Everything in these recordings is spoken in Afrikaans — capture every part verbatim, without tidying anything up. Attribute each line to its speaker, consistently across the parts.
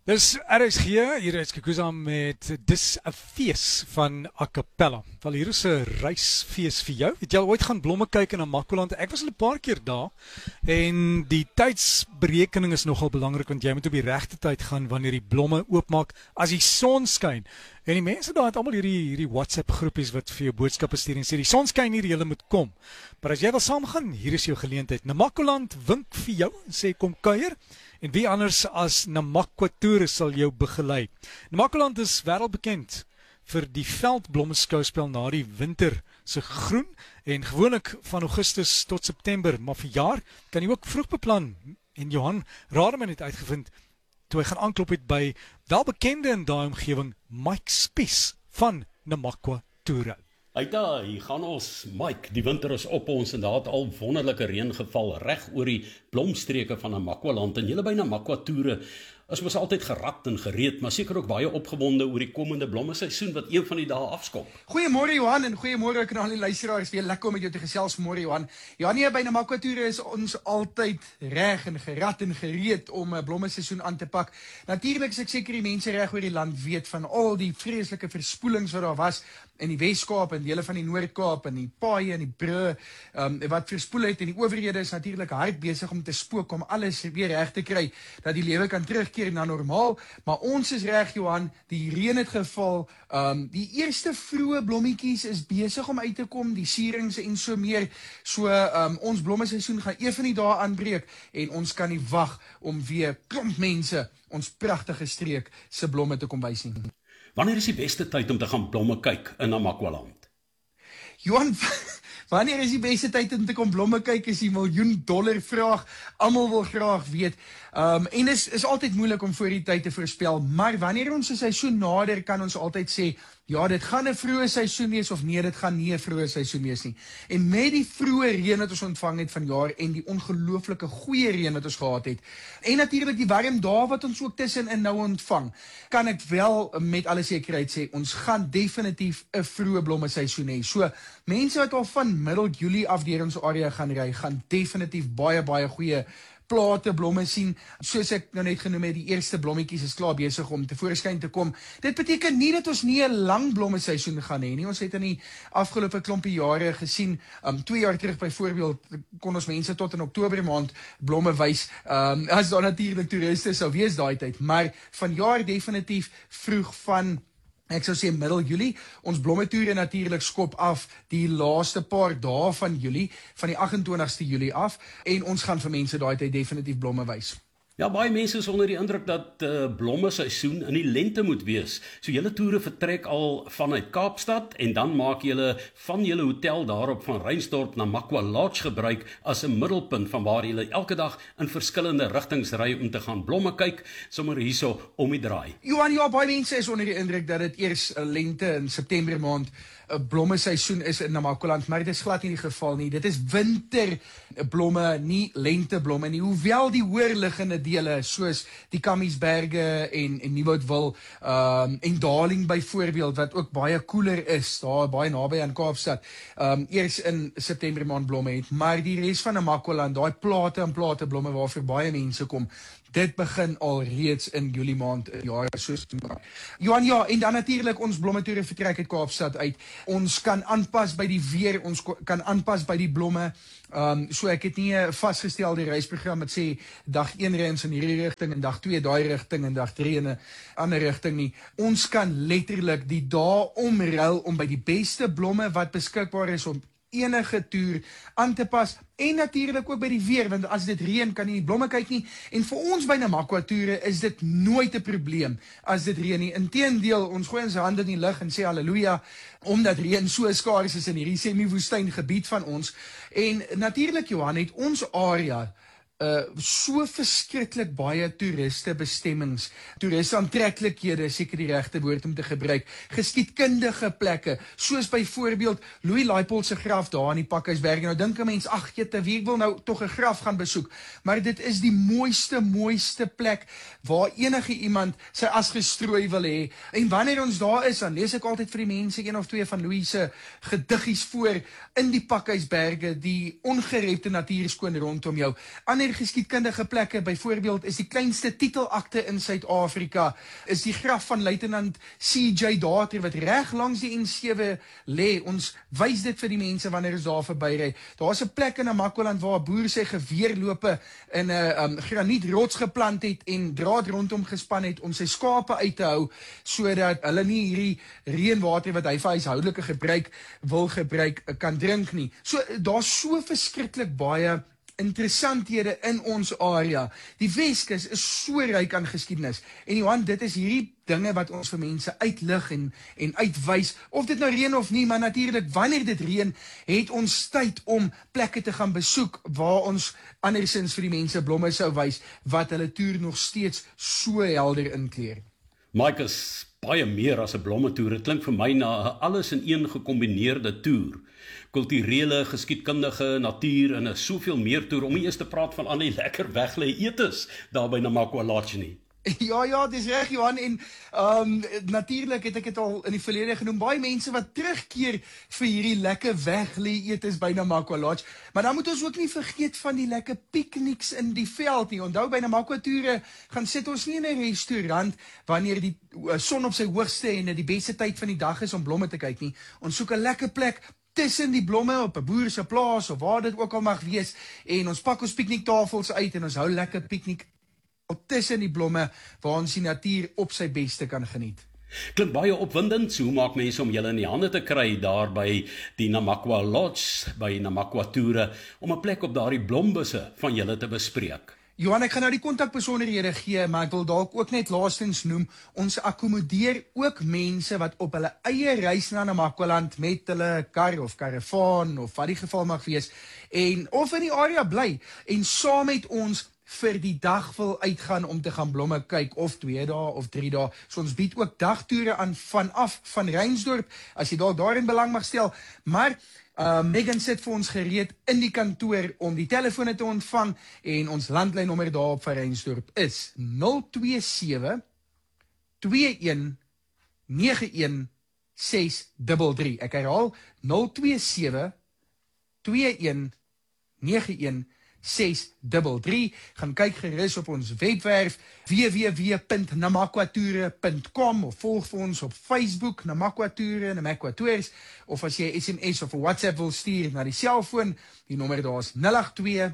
Speaker 1: Dis R S G, hier is Kikuza met Dis 'n fees van A Cappella. Wel hier is 'n reisfees vir jou. Het jy al ooit gaan blomme kyk in Namakwaland? Ek was al 'n paar keer daar en die tydsberekening is nogal belangrik want jy moet op die regte tyd gaan wanneer die blomme oopmaak as die son skyn. En die mense daar het almal hierdie hierdie WhatsApp groepies wat vir jou boodskappe stuur en sê die son skyn hier, jy moet kom. Maar as jy wil saamgaan, hier is jou geleentheid. Namakwaland wink vir jou en sê kom kuier. En wie anders as Namakwa Toere sal jou begelei. Namakwaland is wêreldbekend vir die veldblommeskouspel na die winter se groen en gewoonlik van Augustus tot September, maar vir jaar kan jy ook vroeg beplan. En Johan Rademan het uitgevind toe hy gaan aanklop het by welbekende in daai omgewing Mike Spies van Namakwa Toere.
Speaker 2: Uita, hier gaan ons, Mike, die winter is op ons en daar het al wonderlike reën geval reg oor die blomstreke van Namakwaland en julle by Namakwa Toere is mos altyd gerad en gereed, maar seker ook baie opgewonde oor die komende blommeseisoen wat een van die dae afskop.
Speaker 3: Goeiemôre Johan en goeiemôre ook aan al die luisteraars. Weer lekker om met jou te gesels môre Johan. Ja nee, by Namakwa Toere is ons altyd reg en gerad en gereed om 'n blommeseisoen aan te pak. Natuurlik is ek seker die mense reg oor die land weet van al die vreeslike verspoelings wat daar was in die Wes-Kaap en dele van die Noord-Kaap en die paaie en die brûe um, wat verspoel het en die owerhede is natuurlik hard besig om te spook om alles weer reg te kry dat die lewe kan terugkeer na normaal, maar ons is reg Johan, die reën het geval, um, die eerste vroeë blommetjies is besig om uit te kom, die sierings en so meer, so um, ons blommeseisoen gaan een van die dae aanbreek en ons kan nie wag om weer klomp mense ons pragtige streek se blomme te kom wys nie.
Speaker 2: Wanneer is die beste tyd om te gaan blomme kyk in Namakwaland?
Speaker 3: Johan, wanneer is die beste tyd om te kom blomme kyk is die miljoen dollar vraag. Almal wil graag weet. Um, en is is altyd moeilik om voor die tyd te voorspel, maar wanneer ons 'n seisoen nader kan ons altyd sê, ja, dit gaan 'n vroeë seisoen wees of nee, dit gaan nie 'n vroeë seisoen wees nie. En met die vroeë reën wat ons ontvang het vanjaar en die ongelooflike goeie reën wat ons gehad het, en natuurlik die warm dae wat ons ook tussenin nou ontvang, kan ek wel met alle sekerheid sê, ons gaan definitief 'n vroeë blommeseisoen hê. So, mense wat al van middel Julie af deur ons area gaan ry, gaan definitief baie baie goeie plate blomme sien. Soos ek nou net genoem het, die eerste blommetjies is klaar besig om te voorskyn te kom. Dit beteken nie dat ons nie 'n lang blommeseisoen gaan hê nie. Ons het in die afgelope klompie jare gesien, um twee jaar terug byvoorbeeld kon ons mense tot in Oktober maand blomme wys. Um as daar natuurlik toeriste sou wees daai tyd, maar vanjaar definitief vroeg van ek sou sê middel Julie, ons blommetoere natuurlik skop af die laaste paar dae van Julie, van die agt en twintigste Julie af, en ons gaan vir mense daai tyd definitief blomme wys.
Speaker 2: Ja, baie mense is onder die indruk dat uh, blommeseisoen in die lente moet wees. So julle toere vertrek al vanuit Kaapstad en dan maak julle van julle hotel daarop van Reinsdorp na Namakwa Lodge gebruik as 'n middelpunt van waar julle elke dag in verskillende rigtings ry om te gaan blomme kyk, sommer hierso om die draai.
Speaker 3: Johan, ja, baie mense is onder die indruk dat dit eers 'n lente in September maand 'n blommeseisoen is in Namakwaland, maar dit is glad nie die geval nie. Dit is winter blomme, nie lenteblomme nie. Hoewel die hoërliggende dele soos die Kamiesberge en en Nieuwoudtville um, en Darling byvoorbeeld wat ook baie koeler is, daar baie naby aan Kaapstad, um, eers in September maand blomme het, maar die res van Namakwaland, daai plate en plate blomme waarvoor baie mense kom, dit begin al reeds in Julie maand jare soos Johan, ja, en dan natuurlik ons blommetoere vertrek uit Kaapstad uit. Ons kan aanpas by die weer, ons kan aanpas by die blomme. Um, so ek het nie 'n vasgestelde reisprogram wat sê dag een ry ons in hierdie rigting en dag twee daai rigting en dag drie in 'n ander rigting nie. Ons kan letterlik die dae omruil om by die beste blomme wat beskikbaar is om enige toer aan te pas en natuurlik ook by die weer, want as dit reën kan jy nie blomme kyk nie, en vir ons by Namakwa Toere is dit nooit 'n probleem as dit reën nie. Inteendeel, ons gooi ons hande in die lug en sê halleluja, omdat reën so skaars is in hierdie semi-woestyn gebied van ons. En natuurlik Johan, het ons area Uh, so verskriklik baie toeriste bestemmings, toeriste aantreklikhede, seker die regte woord om te gebruik, geskiedkundige plekke, soos byvoorbeeld Louis Leipold se graf daar in die Pakhuisberge. Nou dink 'n mens, ag jette, wie wil nou tog 'n graf gaan besoek? Maar dit is die mooiste, mooiste plek waar enige iemand sy as gestrooi wil hê. En wanneer ons daar is, dan lees ek altyd vir die mense een of twee van Louis se gediggies voor in die Pakhuisberge, die ongerepte natuur skoon rondom jou. Ander ander geskiedkundige plekke, byvoorbeeld is die kleinste titelakte in Suid-Afrika, is die graf van luitenant C J Dater, wat reg langs die N sewe lê. Ons wys dit vir die mense wanneer ons daar verbyry. Daar is 'n plek in Namakwaland waar 'n boer sy geweerlope in 'n um, granietrots geplant het en draad rondom gespan het om sy skape uit te hou, sodat hulle nie hierdie reënwater wat hy vir huishoudelike gebruik wil gebruik kan drink nie. So daar's so verskriklik baie interessanthede in ons area. Die Weskus is so ryk aan geskiedenis. En Johan, dit is hierdie dinge wat ons vir mense uitlig en, en uitwys, of dit nou reën of nie, maar natuurlik, wanneer dit reën, het ons tyd om plekke te gaan besoek, waar ons andersins vir die mense blomme sou wys, wat hulle toer nog steeds so helder inkleer.
Speaker 2: Mike, is baie meer as 'n blommetoer. Dit klink vir my na 'n alles in een gekombineerde toer. Kulturele, geskiedkundige, natuur en 'n soveel meer toer, om nie eers te praat van al die lekker weglê etes daar by Namakwa Lodge nie.
Speaker 3: Ja, ja, dis reg, Johan, en um, natuurlik het ek dit al in die verlede genoem, baie mense wat terugkeer vir hierdie lekker weglê etes by Namakwa Lodge, maar dan moet ons ook nie vergeet van die lekker pikniks in die veld nie. Onthou, by Namakwa toere gaan sit ons nie in 'n restaurant wanneer die son op sy hoogste en dit die beste tyd van die dag is om blomme te kyk nie. Ons soek 'n lekker plek tussen die blomme op 'n boer se plaas of waar dit ook al mag wees, en ons pak ons pikniktafels uit en ons hou lekker piknik tussen die blomme waar ons die natuur op sy beste kan geniet.
Speaker 2: Klink baie opwindend. So hoe maak mense om julle in die hande te kry daar by die Namakwa Lodge, by Namakwa toere, om 'n plek op daardie blombusse van julle te bespreek?
Speaker 3: Johan, ek gaan nou die kontakbesonderhede gee, maar ek wil dalk ook net laastens noem, ons akkommodeer ook mense wat op hulle eie reis na Namakwaland met hulle kar of karavaan of wat die geval mag wees, en of in die area bly, en saam met ons vir die dag wil uitgaan om te gaan blomme kyk, of twee dae of drie dae. So ons bied ook dagtoere aan vanaf van Reinsdorp, as jy dalk daarin belang mag stel, maar Uh, Megan sit vir ons gereed in die kantoor om die telefone te ontvang, en ons landlynnommer daar op vir Reinsdorp is nul twee sewe twee een nege een ses drie drie. Ek herhaal nul twee sewe twee een nege een ses drie drie. Gaan kyk gerus op ons webwerf w w w punt namakwatoere punt com of volg vir ons op Facebook, Namakwa Toere, Namakwa Tours, of as jy 'n S M S of 'n WhatsApp wil stuur na die selfoon, die nommer daar is nul agt twee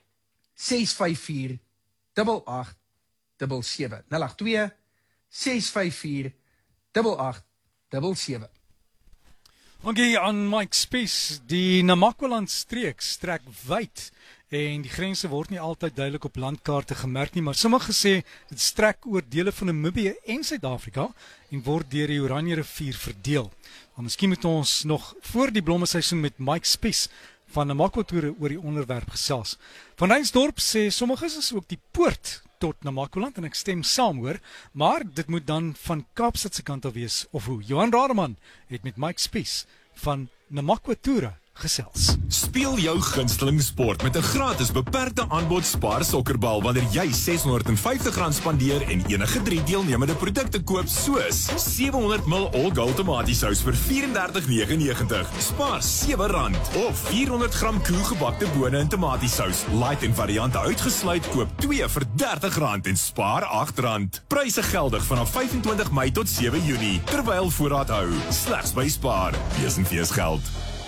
Speaker 3: ses vyf vier agt agt sewe sewe. nul agt twee ses vyf vier agt agt sewe sewe.
Speaker 1: Dankie aan Mike Spies. Die Namakwaland streek strek wyd, en die grense word nie altyd duidelik op landkaarte gemerk nie, maar sommige sê dit strek oor dele van Namibië en Suid-Afrika en word deur die Oranje rivier verdeel. Maar miskien moet ons nog voor die blommeseisoen met Mike Spies van Namakwa toere oor die onderwerp gesels. Van Reinsdorp sê sommiges is ook die poort tot Namakwaland, en ek stem saam hoor, maar dit moet dan van Kaapstad se kant af wees, of hoe? Johan Rademan het met Mike Spies van Namakwa toere gesels.
Speaker 4: Speel jou gunsteling sport met 'n gratis beperkte aanbod Spar sokkerbal wanneer jy ses honderd en vyftig rand spandeer en enige drie deelnemende produkte koop, soos sewe honderd milliliter All Gold tomatiesous vir vyf drie nege nege negentig, Spar sewe rand, of vier honderd gram koegebakte bone en tomatiesous, light en variante uitgesluit, koop twee vir dertig rand en spaar agt rand. Pryse geldig vanaf vyf en twintig Mei tot sewe Junie, terwyl voorraad hou, slegs by Spar. Wees en wees geld.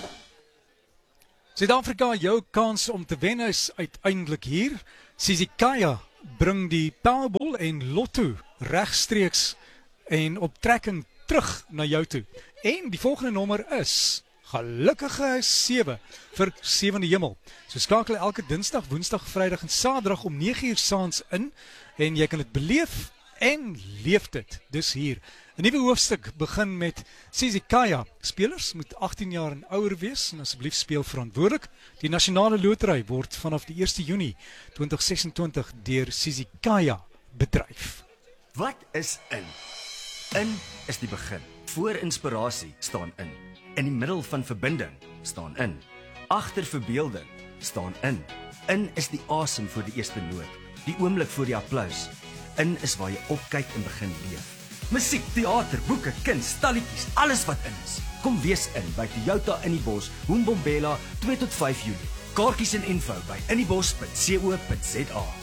Speaker 1: Suid-Afrika, jou kans om te wen is uiteindelik hier. Sizikaya bring die Powerball en Lotto regstreeks en op trekking terug na jou toe. En die volgende nommer is gelukkige sewe vir sewende hemel. So skakel elke Dinsdag, Woensdag, Vrydag en Saterdag om nege uur saans in, en jy kan dit beleef en leef dit. Dis hier. 'n Nuwe hoofstuk begin met Sizikaya. Spelers moet agttien jaar en ouer wees en asseblief speel verantwoordelik. Die nasionale lotery word vanaf die eerste Junie twintig ses en twintig deur Sizikaya bedryf.
Speaker 5: Wat is in? In is die begin. Voor inspirasie staan in. In die middel van verbinding staan in. Agter verbeelding staan in. In is die asem voor die eerste noot, die oomblik voor die applous. In is waar jy opkyk en begin leef. Musiek, theater, boeke, kuns, stalletjies, alles wat in is. Kom wees in by Toyota in die Bos, Hoembombela, twee tot vyf Julie. Kaartjies en info by inniebos punt co punt za.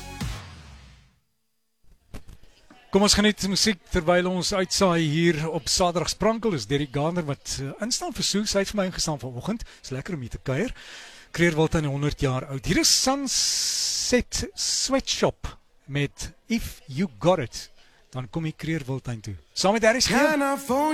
Speaker 1: Kom ons geniet musiek terwyl ons uitsaai hier op Saterdag Sprankel. Dis Derek Garner wat uh, instaan vir Soos. Hy het vir my ingestaan vanoggend. Dis lekker om hier te kuier. Kreerwiltuin honderd jaar oud. Hier is Sunset Sweatshop met If You Got It. Dan kom jy Kreerwiltuin toe. Saam met Harris Geel.